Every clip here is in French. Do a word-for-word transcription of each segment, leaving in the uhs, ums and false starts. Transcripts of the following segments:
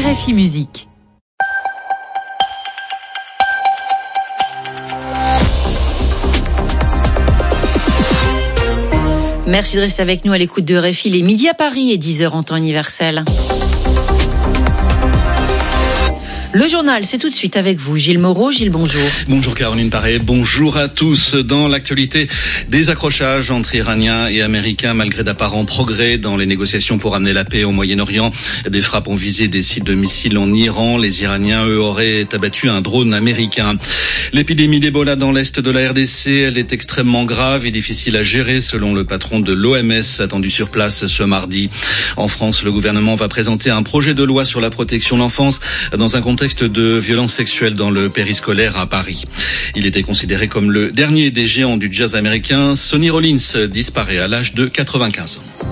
R F I Musique. Merci de rester avec nous à l'écoute de R F I. Les midi à Paris et dix heures en temps universel. Le journal, c'est tout de suite avec vous. Gilles Moreau. Gilles, bonjour. Bonjour Caroline Paré, bonjour à tous. Dans l'actualité, des accrochages entre Iraniens et Américains malgré d'apparents progrès dans les négociations pour amener la paix au Moyen-Orient. Des frappes ont visé des sites de missiles en Iran. Les Iraniens, eux, auraient abattu un drone américain. L'épidémie d'Ebola dans l'est de la R D C, elle est extrêmement grave et difficile à gérer selon le patron de l'O M S attendu sur place ce mardi. En France, le gouvernement va présenter un projet de loi sur la protection de l'enfance dans un contexte de violences sexuelles dans le périscolaire à Paris. Il était considéré comme le dernier des géants du jazz américain. Sonny Rollins disparaît à l'âge de quatre-vingt-quinze ans.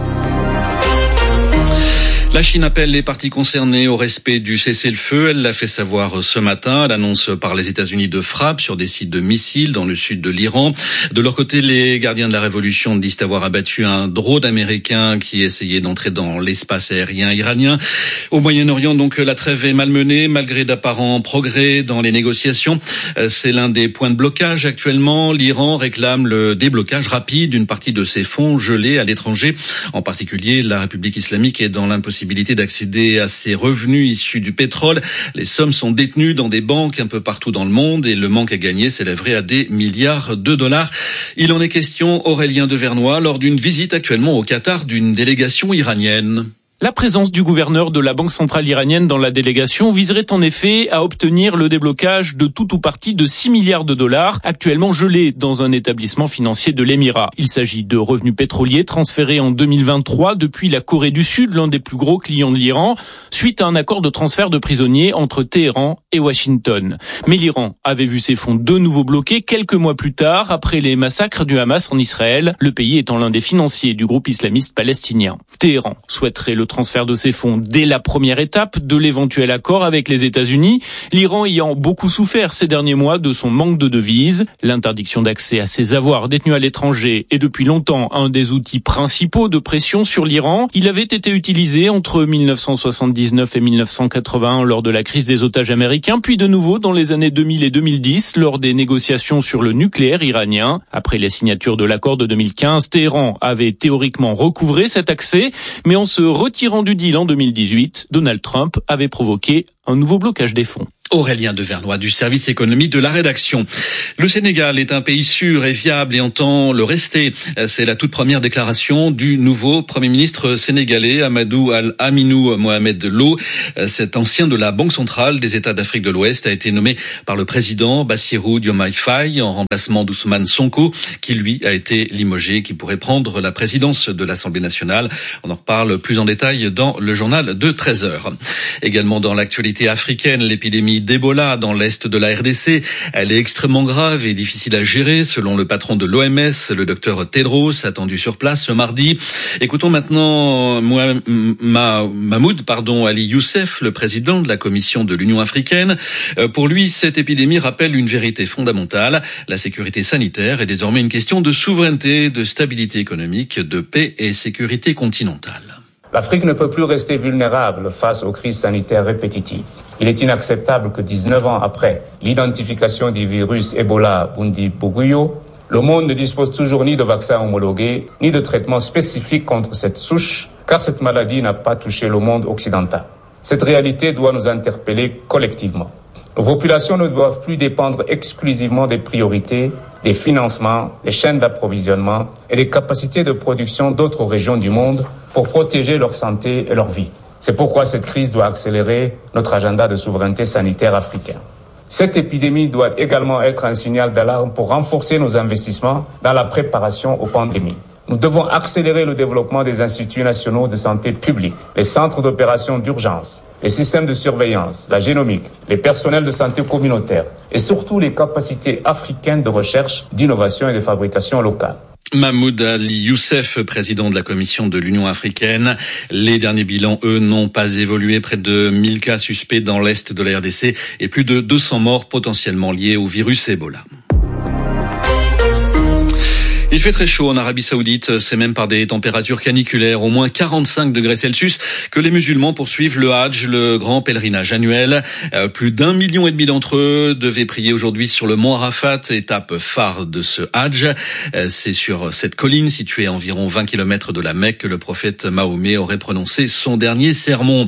La Chine appelle les parties concernées au respect du cessez-le-feu. Elle l'a fait savoir ce matin. Elle annonce par les États-Unis de frappes sur des sites de missiles dans le sud de l'Iran. De leur côté, les gardiens de la révolution disent avoir abattu un drone américain qui essayait d'entrer dans l'espace aérien iranien. Au Moyen-Orient, donc, la trêve est malmenée malgré d'apparents progrès dans les négociations. C'est l'un des points de blocage actuellement. L'Iran réclame le déblocage rapide d'une partie de ses fonds gelés à l'étranger. En particulier, la République islamique est dans l'impossibilité d'accéder à ses revenus issus du pétrole. Les sommes sont détenues dans des banques un peu partout dans le monde et le manque à gagner s'élèverait à des milliards de dollars. Il en est question, Aurélien Devernois, lors d'une visite actuellement au Qatar d'une délégation iranienne. La présence du gouverneur de la Banque centrale iranienne dans la délégation viserait en effet à obtenir le déblocage de tout ou partie de six milliards de dollars actuellement gelés dans un établissement financier de l'Émirat. Il s'agit de revenus pétroliers transférés en deux mille vingt-trois depuis la Corée du Sud, l'un des plus gros clients de l'Iran, suite à un accord de transfert de prisonniers entre Téhéran et Washington. Mais l'Iran avait vu ses fonds de nouveau bloqués quelques mois plus tard après les massacres du Hamas en Israël, le pays étant l'un des financiers du groupe islamiste palestinien. Téhéran souhaiterait le transfert de ces fonds dès la première étape de l'éventuel accord avec les États-Unis, l'Iran ayant beaucoup souffert ces derniers mois de son manque de devises. L'interdiction d'accès à ses avoirs détenus à l'étranger est depuis longtemps un des outils principaux de pression sur l'Iran. Il avait été utilisé entre mille neuf cent soixante-dix-neuf et mille neuf cent quatre-vingt-un lors de la crise des otages américains, puis de nouveau dans les années deux mille et deux mille dix lors des négociations sur le nucléaire iranien. Après les signatures de l'accord de deux mille quinze, Téhéran avait théoriquement recouvré cet accès, mais en se retirant du deal en deux mille dix-huit, Donald Trump avait provoqué un nouveau blocage des fonds. Aurélien Devernois du service économie de la rédaction. Le Sénégal est un pays sûr et viable et entend le rester. C'est la toute première déclaration du nouveau Premier ministre sénégalais, Amadou Al-Aminou Mohamed Lo. Cet ancien de la Banque centrale des États d'Afrique de l'Ouest a été nommé par le président Bassirou Diomaye Faye en remplacement d'Ousmane Sonko, qui lui a été limogé, qui pourrait prendre la présidence de l'Assemblée nationale. On en reparle plus en détail dans le journal de treize heures. Également dans l'actualité africaine, l'épidémie d'Ebola dans l'est de la R D C. Elle est extrêmement grave et difficile à gérer, selon le patron de l'O M S, le docteur Tedros, attendu sur place ce mardi. Écoutons maintenant Mahmoud pardon, Ali Youssef, le président de la Commission de l'Union africaine. Pour lui, cette épidémie rappelle une vérité fondamentale. La sécurité sanitaire est désormais une question de souveraineté, de stabilité économique, de paix et sécurité continentale. L'Afrique ne peut plus rester vulnérable face aux crises sanitaires répétitives. Il est inacceptable que dix-neuf ans après l'identification du virus Ebola Bundibugyo, le monde ne dispose toujours ni de vaccins homologués, ni de traitements spécifiques contre cette souche, car cette maladie n'a pas touché le monde occidental. Cette réalité doit nous interpeller collectivement. Nos populations ne doivent plus dépendre exclusivement des priorités, des financements, des chaînes d'approvisionnement et des capacités de production d'autres régions du monde pour protéger leur santé et leur vie. C'est pourquoi cette crise doit accélérer notre agenda de souveraineté sanitaire africain. Cette épidémie doit également être un signal d'alarme pour renforcer nos investissements dans la préparation aux pandémies. Nous devons accélérer le développement des instituts nationaux de santé publique, les centres d'opération d'urgence, les systèmes de surveillance, la génomique, les personnels de santé communautaire et surtout les capacités africaines de recherche, d'innovation et de fabrication locale. Mahmoud Ali Youssef, président de la Commission de l'Union africaine. Les derniers bilans, eux, n'ont pas évolué. Près de mille cas suspects dans l'est de la R D C et plus de deux cents morts potentiellement liés au virus Ebola. Il fait très chaud en Arabie Saoudite, c'est même par des températures caniculaires, au moins quarante-cinq degrés Celsius, que les musulmans poursuivent le Hajj, le grand pèlerinage annuel. Euh, plus d'un million et demi d'entre eux devaient prier aujourd'hui sur le mont Arafat, étape phare de ce Hajj. Euh, c'est sur cette colline située à environ vingt kilomètres de la Mecque que le prophète Mahomet aurait prononcé son dernier sermon.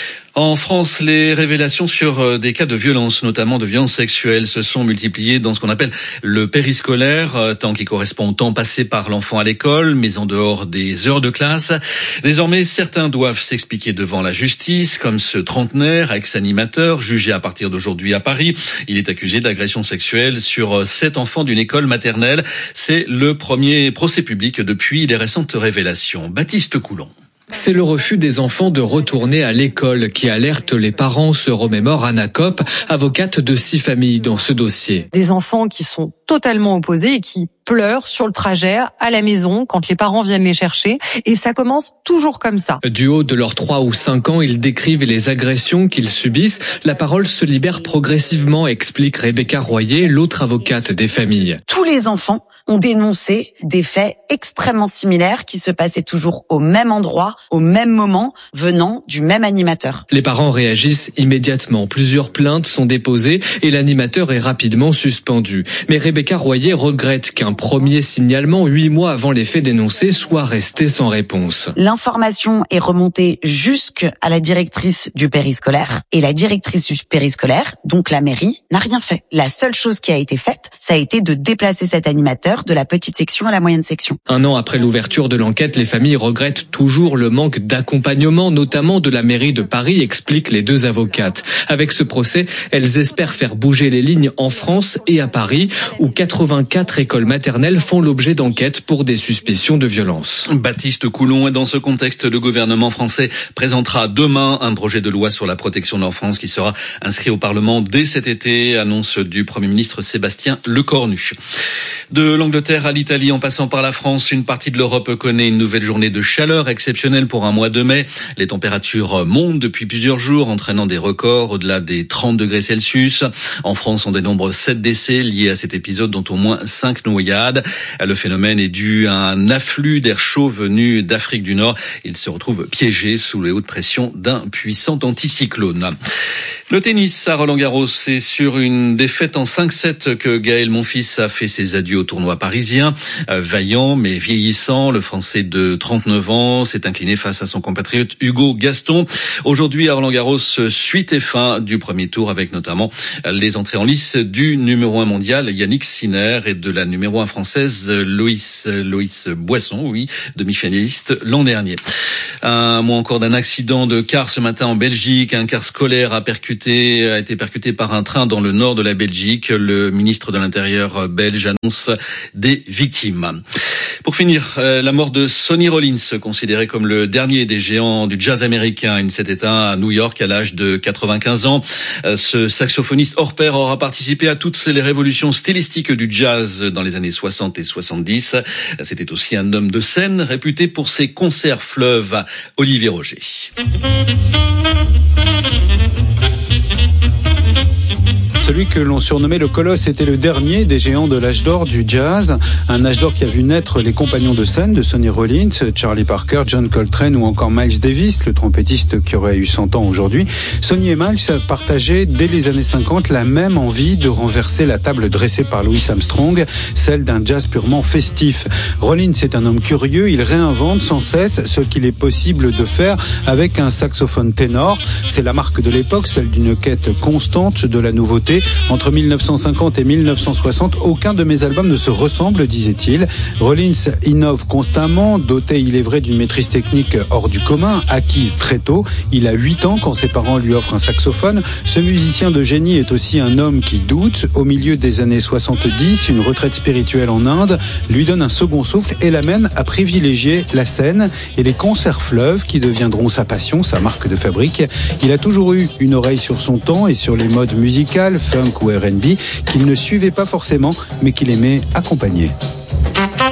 En France, les révélations sur des cas de violence, notamment de violences sexuelles, se sont multipliées dans ce qu'on appelle le périscolaire, temps qui correspond au temps passé par l'enfant à l'école, mais en dehors des heures de classe. Désormais, certains doivent s'expliquer devant la justice, comme ce trentenaire, ex-animateur, jugé à partir d'aujourd'hui à Paris. Il est accusé d'agression sexuelle sur sept enfants d'une école maternelle. C'est le premier procès public depuis les récentes révélations. Baptiste Coulon. C'est le refus des enfants de retourner à l'école qui alerte les parents, se remémore Anna Kopp, avocate de six familles dans ce dossier. Des enfants qui sont totalement opposés et qui pleurent sur le trajet à la maison quand les parents viennent les chercher. Et ça commence toujours comme ça. Du haut de leurs trois ou cinq ans, ils décrivent les agressions qu'ils subissent. La parole se libère progressivement, explique Rebecca Royer, l'autre avocate des familles. Tous les enfants ont dénoncé des faits extrêmement similaires qui se passaient toujours au même endroit, au même moment, venant du même animateur. Les parents réagissent immédiatement. Plusieurs plaintes sont déposées et l'animateur est rapidement suspendu. Mais Rebecca Royer regrette qu'un premier signalement, huit mois avant les faits dénoncés, soit resté sans réponse. L'information est remontée jusqu'à la directrice du périscolaire et la directrice du périscolaire, donc la mairie, n'a rien fait. La seule chose qui a été faite, ça a été de déplacer cet animateur de la petite section à la moyenne section. Un an après l'ouverture de l'enquête, les familles regrettent toujours le manque d'accompagnement, notamment de la mairie de Paris, expliquent les deux avocates. Avec ce procès, elles espèrent faire bouger les lignes en France et à Paris, où quatre-vingt-quatre écoles maternelles font l'objet d'enquêtes pour des suspicions de violence. Baptiste Coulon, et dans ce contexte, le gouvernement français présentera demain un projet de loi sur la protection de l'enfance qui sera inscrit au Parlement dès cet été, annonce du Premier ministre Sébastien Lecornu. De l'Angleterre à l'Italie, en passant par la France, une partie de l'Europe connaît une nouvelle journée de chaleur exceptionnelle pour un mois de mai. Les températures montent depuis plusieurs jours, entraînant des records au-delà des trente degrés Celsius. En France, on dénombre sept décès liés à cet épisode, dont au moins cinq noyades. Le phénomène est dû à un afflux d'air chaud venu d'Afrique du Nord. Il se retrouve piégé sous les hautes pressions d'un puissant anticyclone. Le tennis à Roland-Garros, c'est sur une défaite en cinq sept que Gaël Monfils a fait ses adieux au tournoi parisien. Euh, vaillant mais vieillissant, le Français de trente-neuf ans s'est incliné face à son compatriote Hugo Gaston. Aujourd'hui à Roland-Garros, suite et fin du premier tour avec notamment les entrées en lice du numéro un mondial Yannick Sinner et de la numéro un française Loïs, Loïs Boisson, oui, demi-finaliste l'an dernier. Un mot encore d'un accident de car ce matin en Belgique. Un car scolaire a percuté a été percuté par un train dans le nord de la Belgique. Le ministre de l'Intérieur belge annonce des victimes. Pour finir, la mort de Sonny Rollins, considéré comme le dernier des géants du jazz américain. Il s'est éteint à New York à l'âge de quatre-vingt-quinze ans. Ce saxophoniste hors pair aura participé à toutes les révolutions stylistiques du jazz dans les années soixante et soixante-dix. C'était aussi un homme de scène réputé pour ses concerts fleuves. Olivier Roger. Celui que l'on surnommait le Colosse était le dernier des géants de l'âge d'or du jazz. Un âge d'or qui a vu naître les compagnons de scène de Sonny Rollins, Charlie Parker, John Coltrane ou encore Miles Davis, le trompettiste qui aurait eu cent ans aujourd'hui. Sonny et Miles partageaient dès les années cinquante la même envie de renverser la table dressée par Louis Armstrong, celle d'un jazz purement festif. Rollins est un homme curieux, il réinvente sans cesse ce qu'il est possible de faire avec un saxophone ténor. C'est la marque de l'époque, celle d'une quête constante de la nouveauté. Entre mille neuf cent cinquante et mille neuf cent soixante, aucun de mes albums ne se ressemble, disait-il. Rollins innove constamment, doté, il est vrai, d'une maîtrise technique hors du commun, acquise très tôt. Il a huit ans quand ses parents lui offrent un saxophone. Ce musicien de génie est aussi un homme qui doute. Au milieu des années soixante-dix, une retraite spirituelle en Inde lui donne un second souffle et l'amène à privilégier la scène et les concerts fleuves qui deviendront sa passion, sa marque de fabrique. Il a toujours eu une oreille sur son temps et sur les modes musicales, funk ou R and B, qu'il ne suivait pas forcément, mais qu'il aimait accompagner.